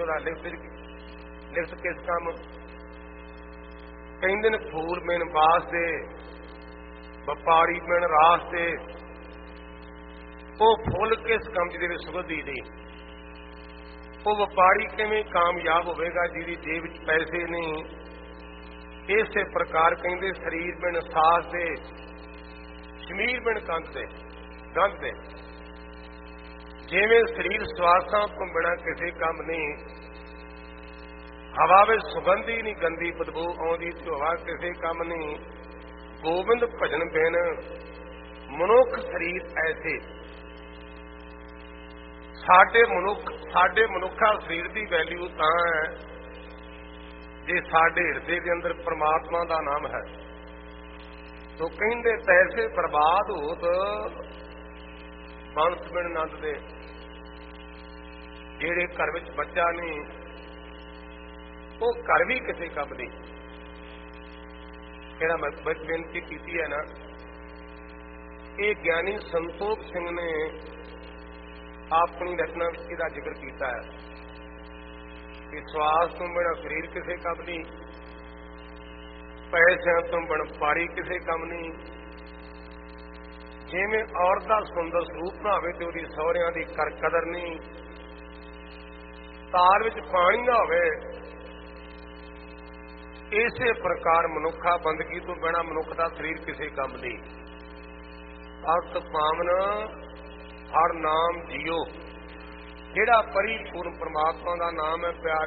ਉਹਦਾ ਲਿਖਤ ਕਿਸ ਕੰਮ। ਕਹਿੰਦੇ ਨੇ ਫੂਲ ਬਿਨ ਬਾਸ ਦੇ, ਵਪਾਰੀ ਬਿਨ ਰਾਸ ਦੇ। ਉਹ ਫੁੱਲ ਕਿਸ ਕੰਮ ਜਿਹਦੇ ਵਿੱਚ ਸੁਗੰਧੀ ਨਹੀਂ। ਉਹ ਵਪਾਰੀ ਕਿਵੇਂ ਕਾਮਯਾਬ ਹੋਵੇਗਾ ਜਿਹਦੀ ਜੇਬ ਵਿੱਚ ਪੈਸੇ ਨਹੀਂ। ਇਸੇ ਪ੍ਰਕਾਰ ਕਹਿੰਦੇ ਸਰੀਰ ਬਿਨ ਸਾਸ ਦੇ, ਸ਼ਮੀਰ ਬਿਨ ਗੰਧ ਦੇ। ਜਿਵੇਂ ਸਰੀਰ ਸਵਾਸਾਂ ਤੋਂ ਬਿਨਾਂ ਕਿਸੇ ਕੰਮ ਨਹੀਂ। ਹਵਾ ਵਿੱਚ ਸੁਗੰਧੀ ਨਹੀਂ, ਗੰਦੀ ਬਦਬੂ ਆਉਂਦੀ ਤੇ ਹਵਾ ਕਿਸੇ ਕੰਮ ਨਹੀਂ। ਗੋਬਿੰਦ ਭਜਨ ਬਿਨ ਮਨੁੱਖ ਸਰੀਰ ਐਸੇ। ਸਾਡੇ ਮਨੁੱਖਾ ਸਰੀਰ ਦੀ ਵੈਲਿਊ ਤਾਂ ਹੈ ਜੇ ਸਾਡੇ ਹਿਰਦੇ ਦੇ ਅੰਦਰ ਪਰਮਾਤਮਾ ਦਾ ਨਾਮ ਹੈ। ਤੋ ਕਹਿੰਦੇ ਪੈਸੇ ਬਰਬਾਦ ਹੋਤ ਬੰਸ ਬਿਨ ਨੰਦ ਦੇ। ਜਿਹੜੇ ਘਰ ਵਿੱਚ ਬੱਚਾ ਨਹੀਂ ਉਹ ਘਰ ਵੀ ਕਿਸੇ ਕੰਮ ਨਹੀਂ। ਜਿਹੜਾ ਮੈਂ ਬੇਨਤੀ ਕੀਤੀ ਹੈ ਨਾ, ਇਹ ਗਿਆਨੀ ਸੰਤੋਖ ਸਿੰਘ ਨੇ ਆਪਣੀ ਰਚਨਾ ਵਿੱਚ ਇਹਦਾ ਜ਼ਿਕਰ ਕੀਤਾ ਹੈ ਕਿ ਸਵਾਸ ਤੋਂ ਬਿਨਾਂ ਸਰੀਰ ਕਿਸੇ ਕੰਮ ਨਹੀਂ, ਪੈਸਿਆਂ ਤੋਂ ਬਿਨਾਂ ਵਪਾਰੀ ਕਿਸੇ ਕੰਮ ਨਹੀਂ। ਜਿਵੇਂ ਔਰਤ ਦਾ ਸੁੰਦਰ ਸਰੂਪ ਨਾ ਹੋਵੇ ਤੇ ਉਹਦੀ ਸਹੁਰਿਆਂ ਦੀ ਕਦਰ ਨਹੀਂ। ਤਾਲ ਵਿੱਚ ਪਾਣੀ ਨਾ ਹੋਵੇ, ਇਸੇ ਪ੍ਰਕਾਰ ਮਨੁੱਖਾ ਬੰਦਗੀ ਤੋਂ ਬਿਨਾਂ ਮਨੁੱਖ ਦਾ ਸਰੀਰ ਕਿਸੇ ਕੰਮ ਨਹੀਂ। ਭਗਤ ਪਾਵਨ ਹਰ ਨਾਮ ਜੀਓ। ਜਿਹੜਾ ਪਰਿਪੂਰਨ ਪਰਮਾਤਮਾ ਦਾ ਨਾਮ ਹੈ, ਪਿਆਰੇ